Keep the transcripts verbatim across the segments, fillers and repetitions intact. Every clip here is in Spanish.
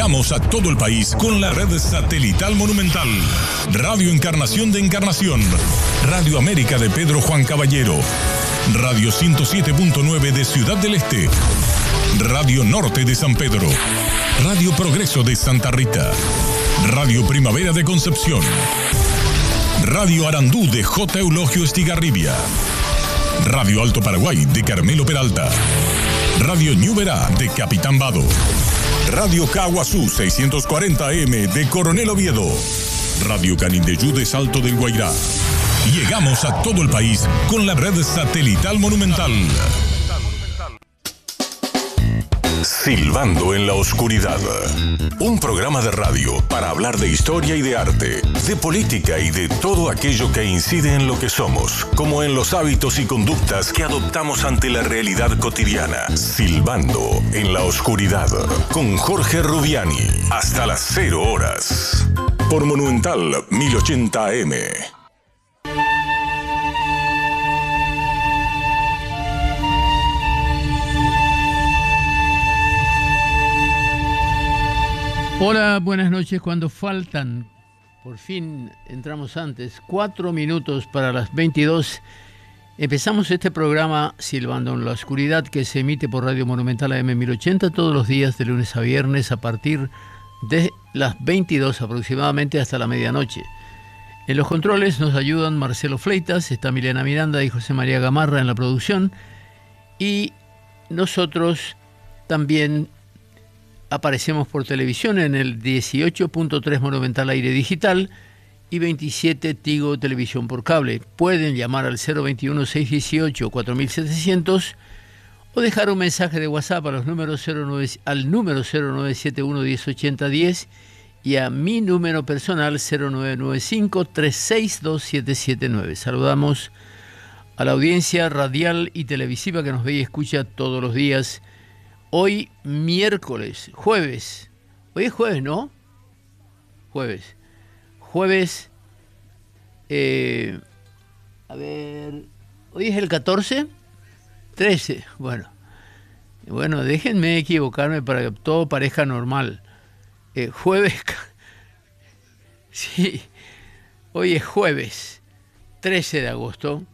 Llegamos a todo el país con la red satelital Monumental. Radio Encarnación de Encarnación. Radio América de Pedro Juan Caballero. Radio ciento siete punto nueve de Ciudad del Este. Radio Norte de San Pedro. Radio Progreso de Santa Rita. Radio Primavera de Concepción. Radio Arandú de J. Eulogio Estigarribia. Radio Alto Paraguay de Carmelo Peralta. Radio Ñuberá de Capitán Vado. Radio Caguazú seiscientos cuarenta A M de Coronel Oviedo. Radio Canindeyú de Salto del Guairá. Llegamos a todo el país con la red satelital Monumental. Silbando en la Oscuridad. Un programa de radio para hablar de historia y de arte, de política y de todo aquello que incide en lo que somos, como en los hábitos y conductas que adoptamos ante la realidad cotidiana. Silbando en la Oscuridad, con Jorge Rubiani, hasta las cero horas. Por Monumental mil ochenta A M. Hola, buenas noches. Cuando faltan, por fin entramos antes, cuatro minutos para las veintidós, empezamos este programa Silbando en la Oscuridad, que se emite por Radio Monumental A M mil ochenta todos los días de lunes a viernes a partir de las veintidós aproximadamente hasta la medianoche. En los controles nos ayudan Marcelo Fleitas, está Milena Miranda y José María Gamarra en la producción, y nosotros también aparecemos por televisión en el dieciocho punto tres Monumental Aire Digital y veintisiete Tigo Televisión por Cable. Pueden llamar al cero veintiuno, seiscientos dieciocho, cuatro mil setecientos o dejar un mensaje de WhatsApp a los números cero nueve, al número cero nueve siete uno, diez ochenta, diez y a mi número personal cero nueve nueve cinco, tres seis dos, siete siete nueve. Saludamos a la audiencia radial y televisiva que nos ve y escucha todos los días. Hoy miércoles, jueves, hoy es jueves, ¿no? Jueves, jueves, eh, a ver, hoy es el catorce, trece, bueno, bueno, déjenme equivocarme para que todo parezca normal. Eh, jueves, sí, hoy es jueves, trece de agosto,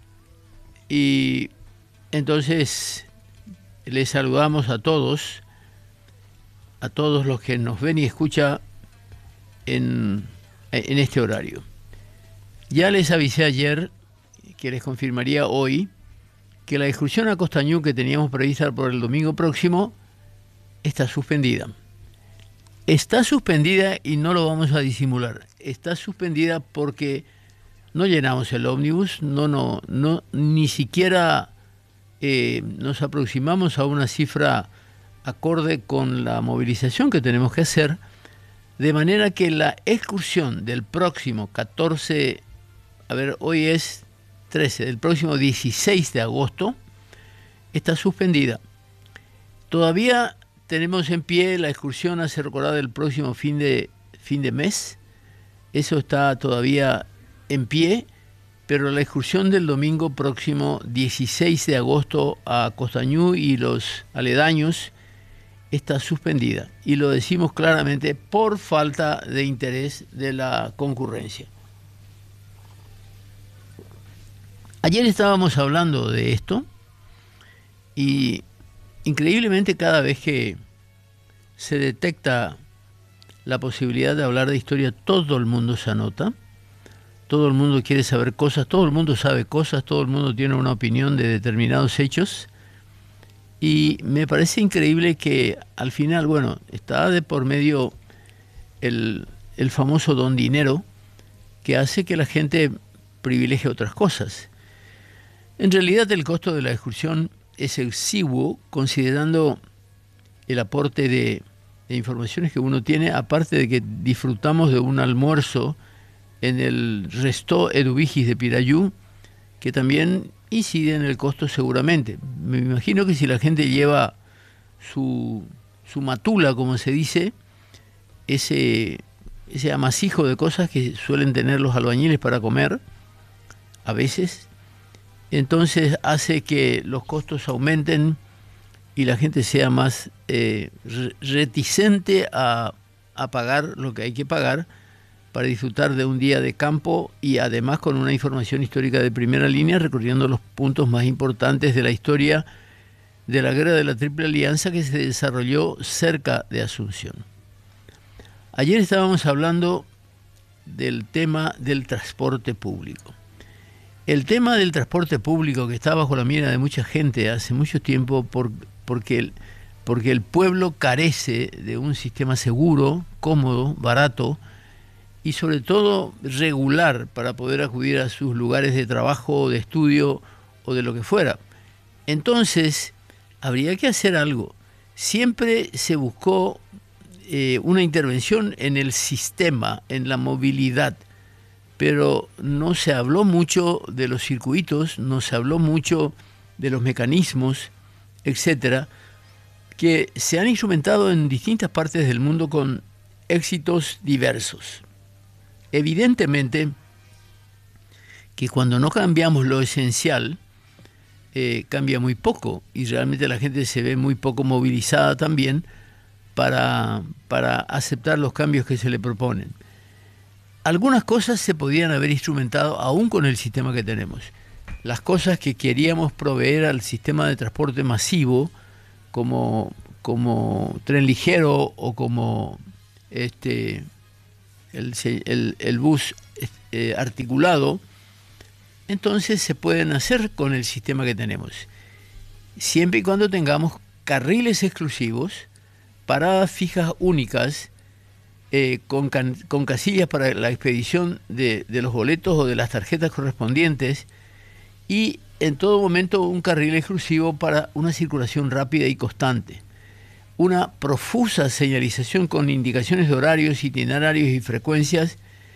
y entonces les saludamos a todos, a todos los que nos ven y escuchan en, en este horario. Ya les avisé ayer, que les confirmaría hoy, que la excursión a Costañú que teníamos prevista por el domingo próximo está suspendida. Está suspendida y no lo vamos a disimular. Está suspendida porque no llenamos el ómnibus, no, no, no, ni siquiera Eh, nos aproximamos a una cifra acorde con la movilización que tenemos que hacer, de manera que la excursión del próximo catorce, a ver, hoy es trece, del próximo dieciséis de agosto, está suspendida. Todavía tenemos en pie la excursión a Cerro Colorado del próximo fin de, fin de mes, eso está todavía en pie, pero la excursión del domingo próximo dieciséis de agosto a Costañú y los aledaños está suspendida. Y lo decimos claramente por falta de interés de la concurrencia. Ayer estábamos hablando de esto y increíblemente cada vez que se detecta la posibilidad de hablar de historia, todo el mundo se anota. Todo el mundo quiere saber cosas, todo el mundo sabe cosas, todo el mundo tiene una opinión de determinados hechos. Y me parece increíble que al final, bueno, está de por medio el, el famoso don dinero que hace que la gente privilegie otras cosas. En realidad el costo de la excursión es exiguo considerando el aporte de, de informaciones que uno tiene, aparte de que disfrutamos de un almuerzo en el Restó Eduvigis de Pirayú, que también incide en el costo seguramente. Me imagino que si la gente lleva su, su matula, como se dice, ese, ese amasijo de cosas que suelen tener los albañiles para comer, a veces, entonces hace que los costos aumenten y la gente sea más eh, reticente a, a pagar lo que hay que pagar para disfrutar de un día de campo y además con una información histórica de primera línea, recorriendo los puntos más importantes de la historia de la Guerra de la Triple Alianza que se desarrolló cerca de Asunción. Ayer estábamos hablando del tema del transporte público. El tema del transporte público que está bajo la mira de mucha gente hace mucho tiempo por, porque, el, porque el pueblo carece de un sistema seguro, cómodo, barato y sobre todo regular para poder acudir a sus lugares de trabajo, de estudio o de lo que fuera. Entonces, habría que hacer algo. Siempre se buscó eh, una intervención en el sistema, en la movilidad, pero no se habló mucho de los circuitos, no se habló mucho de los mecanismos, etcétera, que se han instrumentado en distintas partes del mundo con éxitos diversos. Evidentemente que cuando no cambiamos lo esencial, eh, cambia muy poco y realmente la gente se ve muy poco movilizada también para, para aceptar los cambios que se le proponen. Algunas cosas se podían haber instrumentado aún con el sistema que tenemos. Las cosas que queríamos proveer al sistema de transporte masivo, como, como tren ligero o como este... El, el, el bus eh, articulado, entonces se pueden hacer con el sistema que tenemos. Siempre y cuando tengamos carriles exclusivos, paradas fijas únicas, eh, con, can, con casillas para la expedición de, de los boletos o de las tarjetas correspondientes y en todo momento un carril exclusivo para una circulación rápida y constante. Una profusa señalización con indicaciones de horarios, itinerarios y frecuencias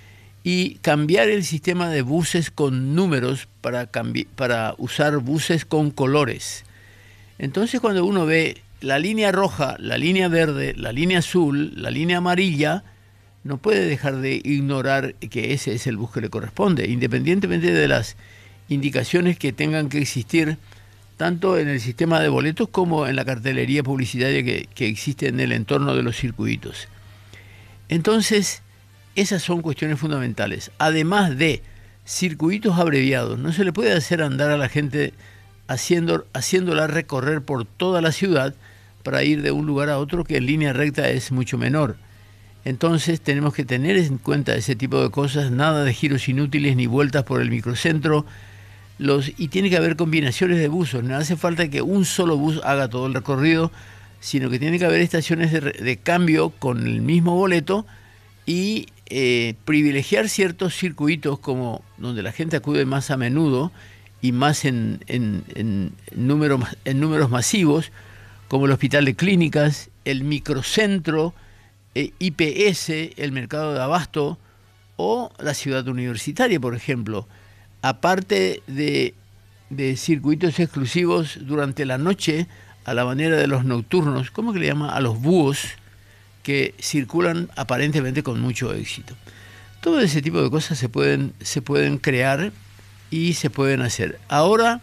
y cambiar el sistema de buses con números para, para usar buses con colores. Entonces cuando uno ve la línea roja, la línea verde, la línea azul, la línea amarilla, no puede dejar de ignorar que ese es el bus que le corresponde, independientemente de las indicaciones que tengan que existir tanto en el sistema de boletos como en la cartelería publicitaria que, que existe en el entorno de los circuitos. Entonces, esas son cuestiones fundamentales. Además de circuitos abreviados, no se le puede hacer andar a la gente haciendo, haciéndola recorrer por toda la ciudad para ir de un lugar a otro que en línea recta es mucho menor. Entonces tenemos que tener en cuenta ese tipo de cosas, nada de giros inútiles ni vueltas por el microcentro. Los, y tiene que haber combinaciones de buses, no hace falta que un solo bus haga todo el recorrido, sino que tiene que haber estaciones de, de cambio con el mismo boleto y eh, privilegiar ciertos circuitos como donde la gente acude más a menudo y más en, en, en, número, en números masivos, como el Hospital de Clínicas, el microcentro, eh, I P S, el mercado de abasto o la ciudad universitaria, por ejemplo. Aparte de, de circuitos exclusivos durante la noche, a la manera de los nocturnos, ¿cómo que le llama? A los búhos, que circulan aparentemente con mucho éxito. Todo ese tipo de cosas se pueden, se pueden crear y se pueden hacer. Ahora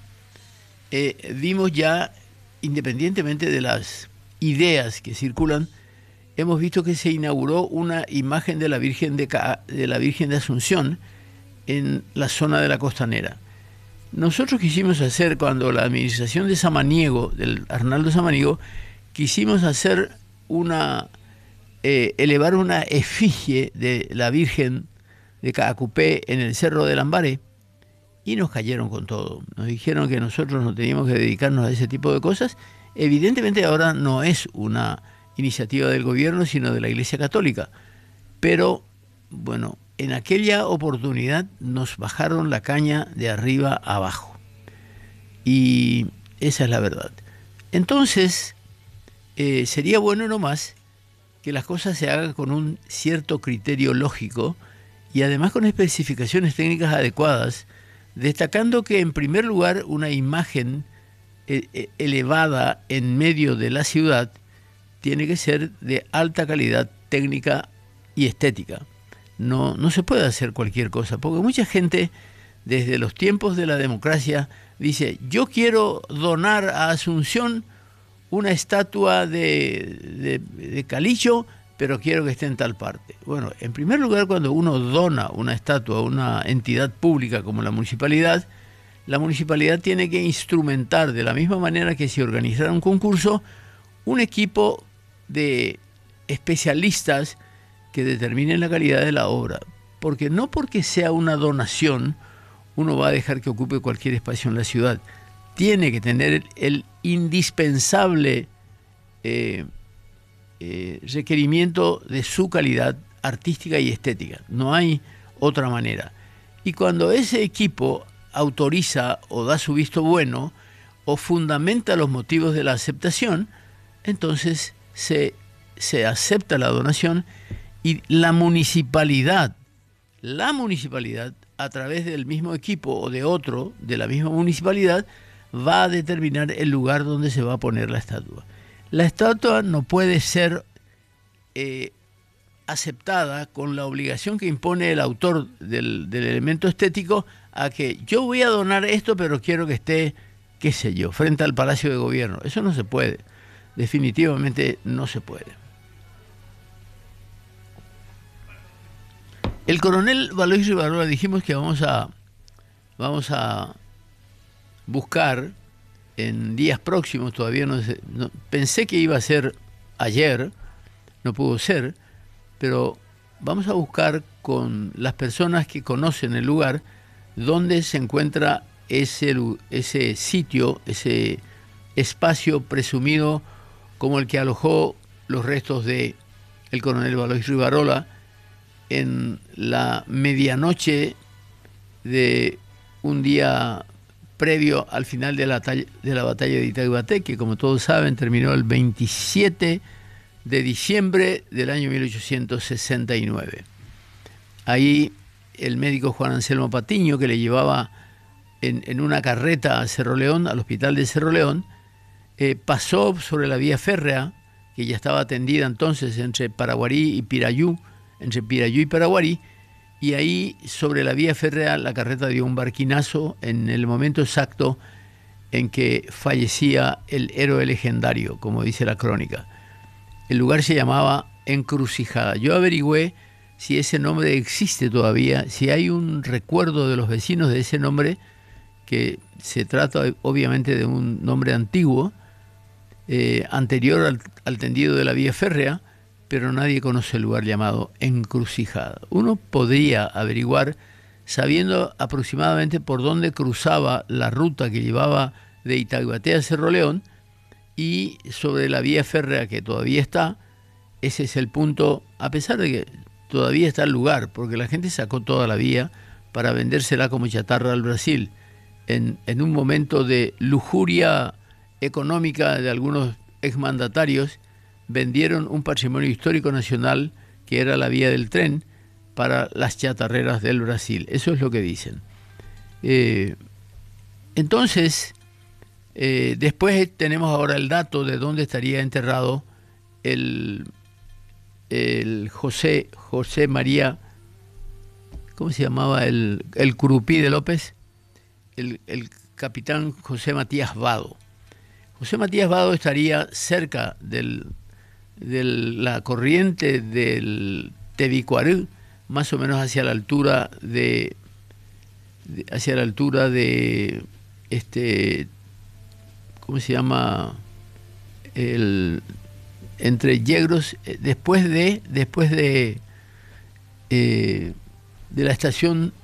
eh, vimos ya, independientemente de las ideas que circulan, hemos visto que se inauguró una imagen de la Virgen de, de, la Virgen de Asunción en la zona de la Costanera. Nosotros quisimos hacer, cuando la administración de Samaniego, del Arnaldo Samaniego, quisimos hacer una, eh, elevar una efigie de la Virgen de Caacupé en el Cerro del Lambaré, y nos cayeron con todo. Nos dijeron que nosotros no teníamos que dedicarnos a ese tipo de cosas. Evidentemente ahora no es una iniciativa del gobierno, sino de la Iglesia Católica. Pero, bueno, en aquella oportunidad nos bajaron la caña de arriba a abajo. Y esa es la verdad. Entonces, eh, sería bueno nomás que las cosas se hagan con un cierto criterio lógico y además con especificaciones técnicas adecuadas, destacando que en primer lugar una imagen eh, elevada en medio de la ciudad tiene que ser de alta calidad técnica y estética. No, no se puede hacer cualquier cosa, porque mucha gente desde los tiempos de la democracia dice: yo quiero donar a Asunción una estatua de, de, de Calillo, pero quiero que esté en tal parte. Bueno, en primer lugar, cuando uno dona una estatua a una entidad pública como la municipalidad, la municipalidad tiene que instrumentar, de la misma manera que si organizara un concurso, un equipo de especialistas que determinen la calidad de la obra. Porque no porque sea una donación, uno va a dejar que ocupe cualquier espacio en la ciudad. Tiene que tener el, el indispensable eh, eh, requerimiento de su calidad artística y estética. No hay otra manera. Y cuando ese equipo autoriza o da su visto bueno o fundamenta los motivos de la aceptación, entonces se, se acepta la donación y la municipalidad, la municipalidad, a través del mismo equipo o de otro de la misma municipalidad, va a determinar el lugar donde se va a poner la estatua. La estatua no puede ser eh, aceptada con la obligación que impone el autor del, del elemento estético a que yo voy a donar esto, pero quiero que esté, qué sé yo, frente al Palacio de Gobierno. Eso no se puede. Definitivamente no se puede. El coronel Valois Rivarola, dijimos que vamos a, vamos a buscar en días próximos, todavía no sé, no, pensé que iba a ser ayer, no pudo ser, pero vamos a buscar con las personas que conocen el lugar donde se encuentra ese, ese sitio, ese espacio presumido como el que alojó los restos de el coronel Valois Rivarola en la medianoche de un día previo al final de la, de la batalla de Itaguaté, que como todos saben terminó el veintisiete de diciembre del año mil ochocientos sesenta y nueve. Ahí el médico Juan Anselmo Patiño, que le llevaba en, en una carreta a Cerro León, al hospital de Cerro León, eh, pasó sobre la vía férrea, que ya estaba tendida entonces entre Paraguarí y Pirayú, entre Pirayú y Paraguarí, y ahí sobre la vía férrea la carreta dio un barquinazo en el momento exacto en que fallecía el héroe legendario, como dice la crónica. El lugar se llamaba Encrucijada. Yo averigüé si ese nombre existe todavía, si hay un recuerdo de los vecinos de ese nombre, que se trata obviamente de un nombre antiguo, eh, anterior al, al tendido de la vía férrea, pero nadie conoce el lugar llamado Encrucijada. Uno podría averiguar, sabiendo aproximadamente por dónde cruzaba la ruta que llevaba de Itaguaté a Cerro León, y sobre la vía férrea que todavía está, ese es el punto, a pesar de que todavía está el lugar, porque la gente sacó toda la vía para vendérsela como chatarra al Brasil, en, en un momento de lujuria económica de algunos exmandatarios, vendieron un patrimonio histórico nacional que era la vía del tren para las chatarreras del Brasil. Eso es lo que dicen. Eh, entonces, eh, después tenemos ahora el dato de dónde estaría enterrado el, el José, José María, ¿cómo se llamaba? El, el Curupí de López, el, el capitán José Matías Vado. José Matías Vado estaría cerca del de la corriente del Tebicuarú, más o menos hacia la altura de, de hacia la altura de este ¿cómo se llama? El entre Yegros, después de después de eh, de la estación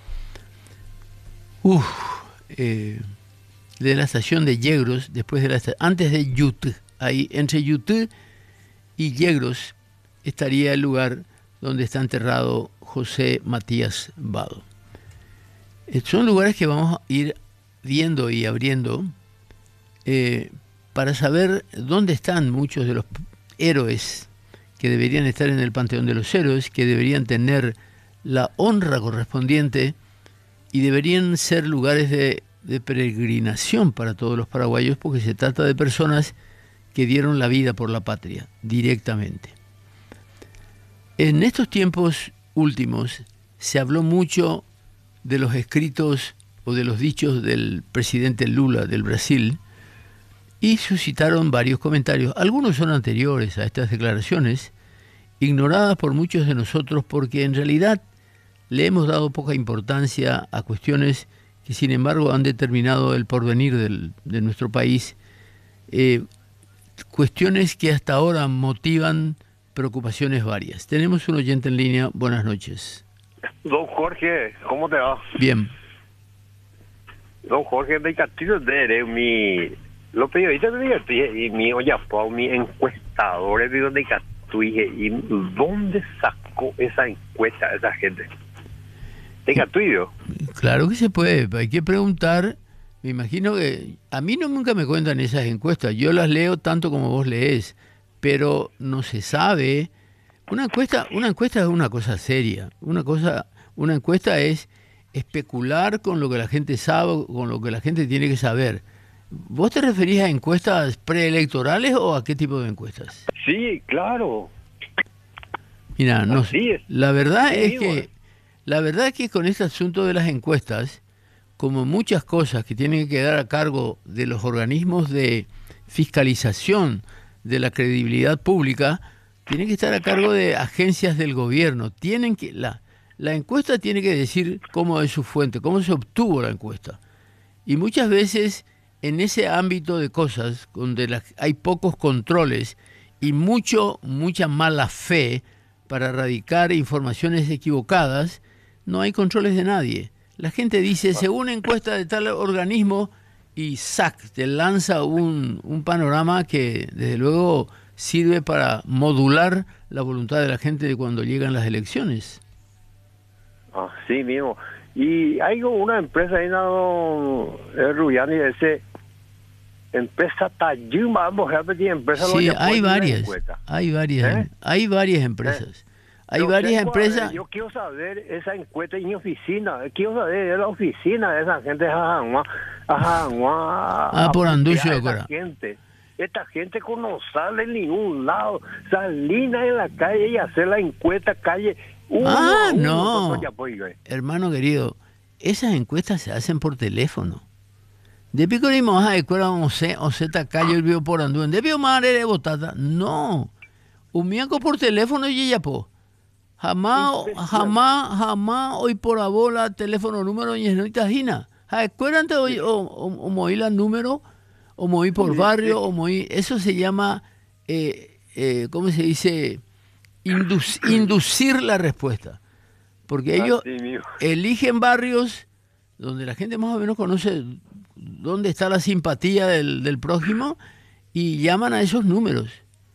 uf, eh, de la estación de Yegros, después de la antes de Yutú, ahí entre Yutú y Yegros estaría el lugar donde está enterrado José Matías Vado. Son lugares que vamos a ir viendo y abriendo eh, para saber dónde están muchos de los héroes que deberían estar en el Panteón de los Héroes, que deberían tener la honra correspondiente y deberían ser lugares de, de peregrinación para todos los paraguayos, porque se trata de personas que dieron la vida por la patria directamente. En estos tiempos últimos se habló mucho de los escritos o de los dichos del presidente Lula del Brasil, y suscitaron varios comentarios. Algunos son anteriores a estas declaraciones, ignoradas por muchos de nosotros porque en realidad le hemos dado poca importancia a cuestiones que sin embargo han determinado el porvenir del, de nuestro país, eh, cuestiones que hasta ahora motivan preocupaciones varias. Tenemos un oyente en línea. Buenas noches. Don Jorge, ¿cómo te va? Bien. Don Jorge de Castillo de mi los periodistas de y mi oye, mi encuestadores de donde Catuije y dónde sacó esa encuesta esa gente. ¿De Catuillo? Claro que se puede, hay que preguntar. Me imagino que a mí no nunca me cuentan esas encuestas, yo las leo tanto como vos lees, pero no se sabe. Una encuesta, una encuesta es una cosa seria. Una cosa, una encuesta es especular con lo que la gente sabe, con lo que la gente tiene que saber. ¿Vos te referís a encuestas preelectorales o a qué tipo de encuestas? Sí, claro. Mira, no Así es. La verdad Sí, es que bueno. la verdad es que con este asunto de las encuestas, como muchas cosas que tienen que quedar a cargo de los organismos de fiscalización de la credibilidad pública, tienen que estar a cargo de agencias del gobierno. Tienen que la, la encuesta tiene que decir cómo es su fuente, cómo se obtuvo la encuesta. Y muchas veces en ese ámbito de cosas donde la, hay pocos controles y mucho mucha mala fe para erradicar informaciones equivocadas, no hay controles de nadie. La gente dice, según encuesta de tal organismo, y ¡sac!, te lanza un, un panorama que desde luego sirve para modular la voluntad de la gente de cuando llegan las elecciones. Así mismo. Y hay una empresa ahí, no, eh, Rubiani, ese empresa Tayuma, vamos a ver, empresa. Sí, hay varias, hay varias, ¿Eh? hay varias empresas. ¿Eh? Hay Yo varias tengo, empresas. eh, Yo quiero saber esa encuesta en mi oficina. Quiero saber de la oficina de esa gente de Jajangua. Ah, por Anducho, esta gente. Esta gente que no sale en ningún lado. Salir en la calle y hacer la encuesta calle. Uno Ah, a uno, no. con Toya Poigue. Hermano querido, esas encuestas se hacen por teléfono. De pico ni moja de cuera o se o se ta calle el vivo por anduen. De bio madre de botata. No. Un miaco por teléfono y ya po. Jamás, jamás, jamás hoy por la bola teléfono número y no tajina. Acuérdate hoy o, o, o moví la número o moví por barrio o moví. Eso se llama, eh, eh, ¿cómo se dice? Induc- inducir la respuesta. Porque ellos eligen barrios donde la gente más o menos conoce dónde está la simpatía del, del prójimo y llaman a esos números.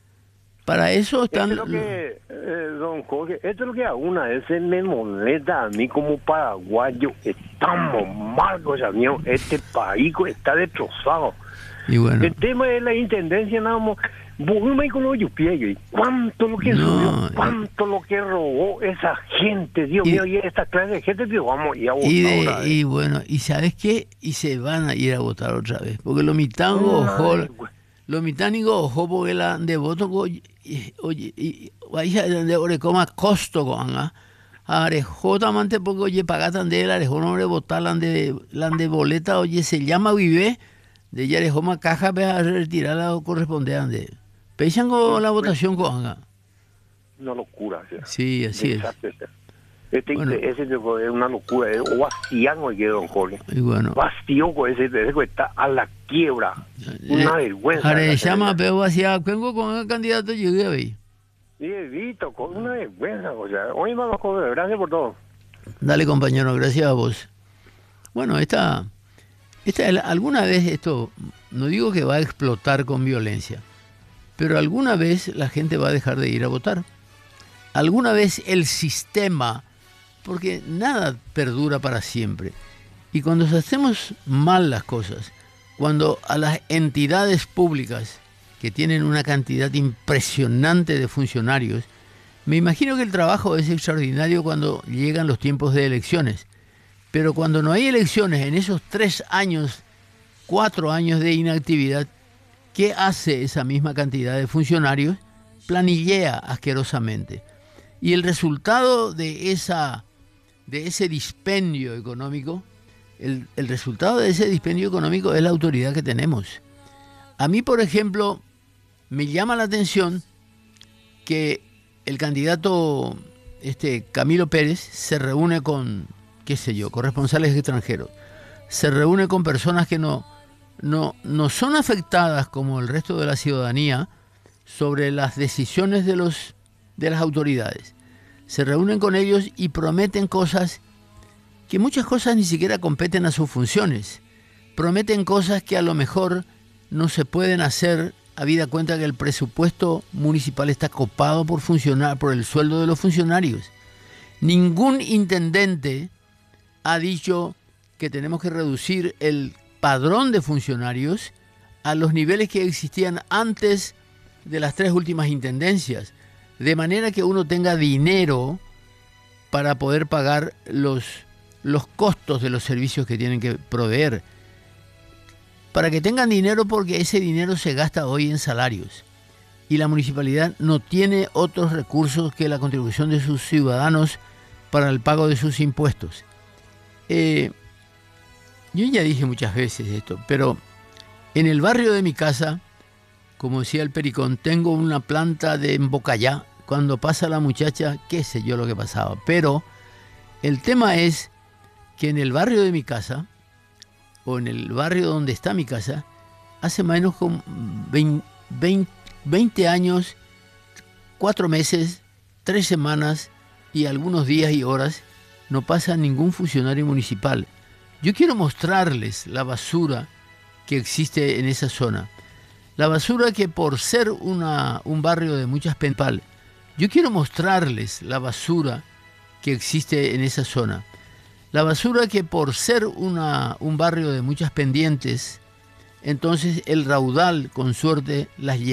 Para eso están... Esto es lo que, eh, don Jorge, esto es lo que a una vez me molesta a mí como paraguayo. Estamos mal, o sea, mío, este país está destrozado. Y bueno. El tema de la intendencia, nada más, volvemos con los yupiegos. ¿Cuánto lo que No, subió? eh. ¿Cuánto lo que robó esa gente? Dios Y- mío, y esta clase de gente que vamos a ir a votar Y, de- ahora, y eh. bueno, ¿y sabes qué? Y se van a ir a votar otra vez. Porque los mitangos, Ay, ojo, güey. los mitánicos, ojo, porque la de voto, go- y- oye, y vaya de ore coma costo con ah. Arejo tamante porque oye pagatan de él, arejo no le votar la de la de boleta, oye, se llama vive, de ella arejo más caja ve a retirar la correspondiente. Pechan con la votación con ah. Una locura, o sea. Sí, así es. Desastre, o sea. Este Bueno. ese es una locura, es un bastián, oye, don Jorge. Y bueno. Bastión con ese, ese que está a la quiebra. Una vergüenza. Are llama pero hacia vengo con el candidato llegué ahí. Sí, Vito, con una vergüenza, o sea. Oye, mamá, joder, gracias por todo. Dale, compañero, gracias a vos. Bueno, esta, esta alguna vez esto, no digo que va a explotar con violencia, pero alguna vez la gente va a dejar de ir a votar. Alguna vez el sistema, porque nada perdura para siempre. Y cuando hacemos mal las cosas, cuando a las entidades públicas que tienen una cantidad impresionante de funcionarios, me imagino que el trabajo es extraordinario cuando llegan los tiempos de elecciones. Pero cuando no hay elecciones, en esos tres años, cuatro años de inactividad, ¿qué hace esa misma cantidad de funcionarios? Planillea asquerosamente. Y el resultado de, esa, de ese dispendio económico, el, el resultado de ese dispendio económico es la autoridad que tenemos. A mí, por ejemplo, me llama la atención que el candidato este, Camilo Pérez se reúne con, qué sé yo, corresponsales extranjeros, se reúne con personas que no, no, no son afectadas como el resto de la ciudadanía sobre las decisiones de, los, de las autoridades. Se reúnen con ellos y prometen cosas que muchas cosas ni siquiera competen a sus funciones. Prometen cosas que a lo mejor no se pueden hacer, habida cuenta que el presupuesto municipal está copado por funcionar, por el sueldo de los funcionarios. Ningún intendente ha dicho que tenemos que reducir el padrón de funcionarios a los niveles que existían antes de las tres últimas intendencias, de manera que uno tenga dinero para poder pagar los, los costos de los servicios que tienen que proveer. Para que tengan dinero, porque ese dinero se gasta hoy en salarios y la municipalidad no tiene otros recursos que la contribución de sus ciudadanos para el pago de sus impuestos. Eh, yo ya dije muchas veces esto, pero en el barrio de mi casa, como decía el Pericón, tengo una planta de embocallá. Cuando pasa la muchacha, qué sé yo lo que pasaba. Pero el tema es que en el barrio de mi casa, o en el barrio donde está mi casa, hace más o menos como veinte años, cuatro meses, tres semanas y algunos días y horas, no pasa ningún funcionario municipal. Yo quiero mostrarles la basura que existe en esa zona. La basura que por ser una, un barrio de muchas penpal, yo quiero mostrarles la basura que existe en esa zona. La basura que por ser una, un barrio de muchas pendientes, entonces el raudal con suerte las lleva.